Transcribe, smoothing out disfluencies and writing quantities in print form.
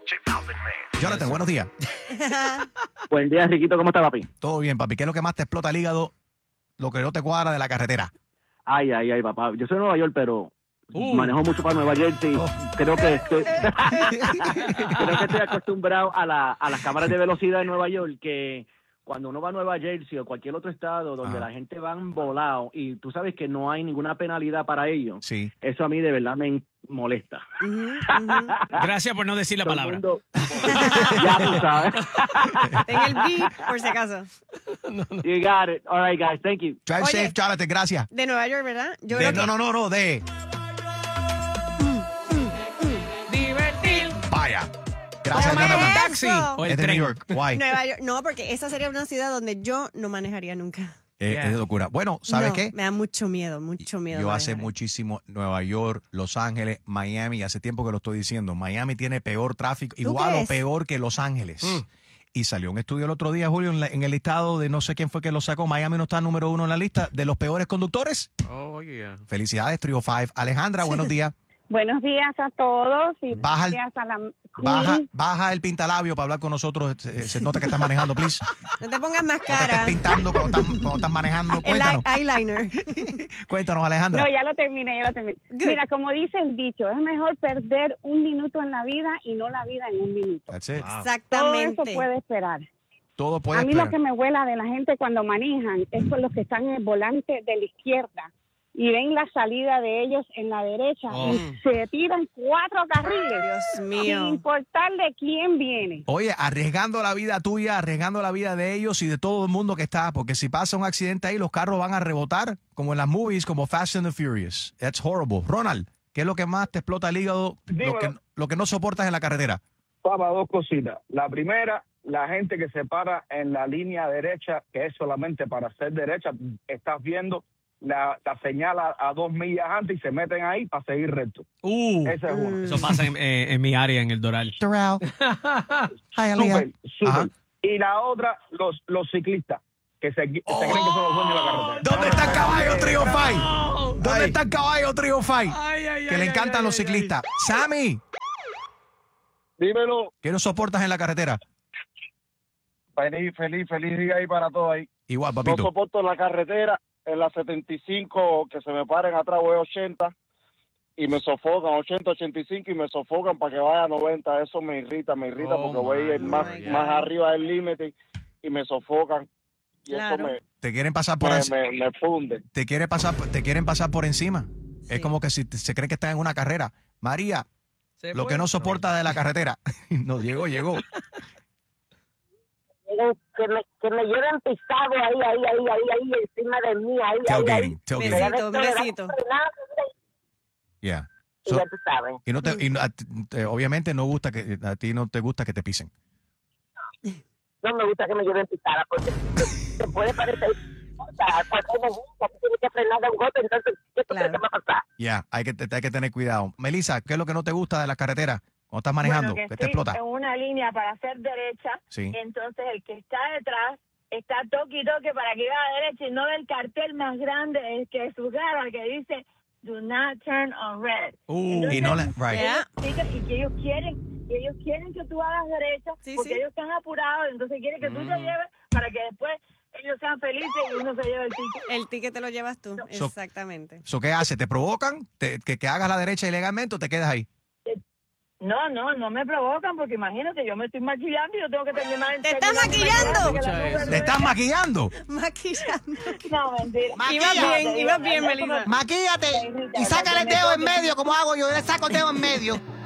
Jonathan, buenos días. Buen día, Riquito, ¿cómo está, papi? Todo bien, papi. ¿Qué es lo que más te explota el hígado? Lo que no te cuadra de la carretera. Ay, papá. Yo soy de Nueva York, pero manejo mucho para Nueva Jersey. Creo que estoy acostumbrado a las cámaras de velocidad de Nueva York, que cuando uno va a Nueva Jersey o cualquier otro estado donde la gente va volado y tú sabes que no hay ninguna penalidad para ellos, sí. Eso a mí de verdad me molesta. Gracias por no decir la palabra. Ya tú sabes. En el beat, por si acaso. You got it. All right, guys. Thank you. Drive safe, Jonathan. Gracias. De Nueva York, ¿verdad? Yo De, creo que... no, de... Divertir. Vaya. Gracias, ¿Cómo es Jonathan. Taxi o el Es de tren. New York. Guay. Nueva York. No, porque esa sería una ciudad donde yo no manejaría nunca. Es de locura. Bueno, ¿sabes No, qué? Me da mucho miedo. Yo hace manejar. muchísimo Nueva York, Los Ángeles, Miami, hace tiempo que lo estoy diciendo. Miami tiene peor tráfico, igual o crees? peor que Los Ángeles. Y salió un estudio el otro día, Julio, en el listado de no sé quién fue que lo sacó. Miami no está número 1 en la lista de los peores conductores. Oh, yeah. Felicidades, Trio 5. Alejandra, buenos días. Buenos días a todos y Baja el- buenos días a la... Baja el pintalabio para hablar con nosotros. Se nota que estás manejando, please. No te pongas más No te estés cara. pintando cuando estás manejando. El Cuéntanos, eyeliner. cuéntanos, Alejandra. No, ya lo terminé. Good. Mira, como dice el dicho, es mejor perder un minuto en la vida y no la vida en un minuto. That's it. Wow. Todo Exactamente. eso puede esperar. Todo puede A mí esperar. lo que me vuela de la gente cuando manejan es con los que están en el volante de la izquierda y ven la salida de ellos en la derecha y se tiran 4 carriles Dios sin mío. importar de quién viene. Oye, arriesgando la vida tuya, arriesgando la vida de ellos y de todo el mundo que está, porque si pasa un accidente ahí, los carros van a rebotar, como en las movies, como Fast and the Furious. That's horrible. Ronald, ¿qué es lo que más te explota el hígado? Lo que no soportas en la carretera. Papá, 2 cositas. La primera, la gente que se para en la línea derecha, que es solamente para hacer derecha, estás viendo la señal a 2 millas antes y se meten ahí para seguir recto. Esa es una. Eso pasa en mi área, en el Doral. Doral. Hi, Aliyah. Súper. Ajá. Y la otra, los ciclistas, que se creen que son los dueños de la carretera. ¿Dónde está el caballo Trio 5? ¿Dónde está el caballo Trio 5? Que le encantan los ciclistas. Sammy, Dímelo. ¿qué no soportas en la carretera? Feliz día ahí para todos ahí. Igual, No papito. soporto en la carretera, en la 75, que se me paren atrás, voy a 80 y me sofocan, 80, 85 y me sofocan para que vaya a 90. Eso me irrita porque voy más arriba del límite y me sofocan. Y Claro. eso Te quieren pasar por encima. me funde. Te quieren pasar por encima. Es como que si se creen que están en una carrera. María, lo que no soporta de la carretera. No, llegó. Que me lleven pisado ahí encima de mí, Tailgating. Besito, un besito. Yeah. Y ya tú sabes. Y no obviamente a ti no te gusta que te pisen. No me gusta que me lleven pisada porque te puede parecer cuando uno gusta, tú tienes que frenar de un golpe, entonces ¿qué tú crees que va a pasar? Ya, hay que tener cuidado. Melissa, ¿qué es lo que no te gusta de la carretera cuando estás manejando? Bueno, ¿Qué te explota? en una línea para hacer derecha, Sí. entonces el que está detrás está toque y toque para que vaya a derecha y no ve el cartel más grande que su cara que dice "Do not turn on red". Y no le... Right. Yeah. Y que ellos quieren que tú hagas derecha porque ellos están apurados, entonces quieren que tú te lleves para que después ellos sean felices y uno se lleve el ticket. El ticket te lo llevas tú. So- Exactamente. ¿So qué hace? ¿Te provocan? ¿Que hagas la derecha ilegalmente o te quedas ahí? No me provocan porque imagínate, yo me estoy maquillando y yo tengo que terminar. ¿Te estás maquillando? ¿Te estás maquillando? Maquillando. No, mentira. Ibas bien, Melissa. Maquíllate y sácale el dedo en medio como hago yo. Le saco el dedo en medio.